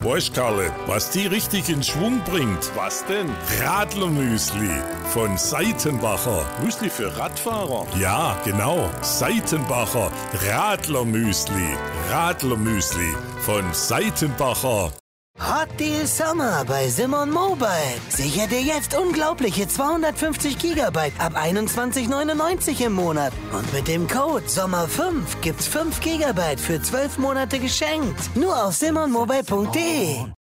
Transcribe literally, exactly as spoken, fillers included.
Weißt, Karle, was die richtig in Schwung bringt? Was denn? Radlermüsli von Seitenbacher. Müsli für Radfahrer? Ja, genau. Seitenbacher Radlermüsli. Radlermüsli von Seitenbacher. Hot Deal Summer bei Simon Mobile. Sicher dir jetzt unglaubliche zweihundertfünfzig Gigabyte ab einundzwanzig neunundneunzig im Monat. Und mit dem Code Sommer fünf gibt's fünf Gigabyte für zwölf Monate geschenkt. Nur auf simon mobile punkt de.